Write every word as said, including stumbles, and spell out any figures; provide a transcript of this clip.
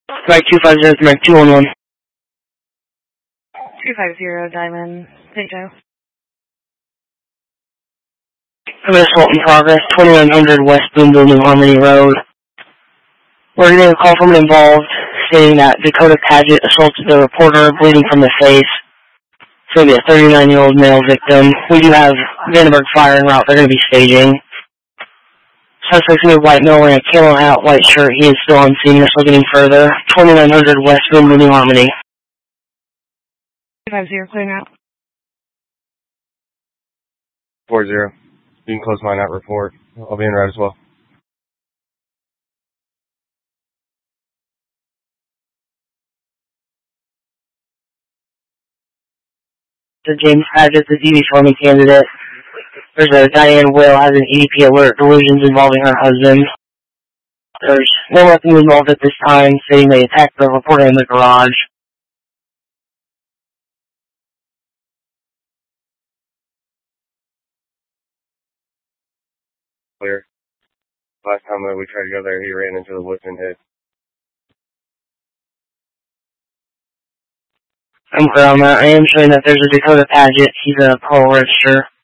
Mike two five zero, Mike two one one. two five zero, Diamond, Saint Joe. I'm an assault in progress, twenty-nine hundred West Boonville, New Harmony Road. We're getting a call from an involved stating that Dakota Paget assaulted the reporter, bleeding from the face. It's going to be a thirty-nine-year-old male victim. We do have Vandenberg fire en route they're going to be staging. Suspect's going to be white male wearing a camo hat, white shirt. He is still on scene. We're still getting further. twenty-nine hundred West Boonville, New Harmony. two five zero, clearing out. four zero. You can close mine out report. I'll be in route as well. The James Paget, the D B forming candidate. There's a Diane Will has an E D P alert, delusions involving her husband. There's no weapon involved at this time, stating they attacked the reporter in the garage. Clear. Last time that we tried to go there, he ran into the woods and hit. I'm clear on that. I am showing that there's a Dakota Paget. He's a parole register.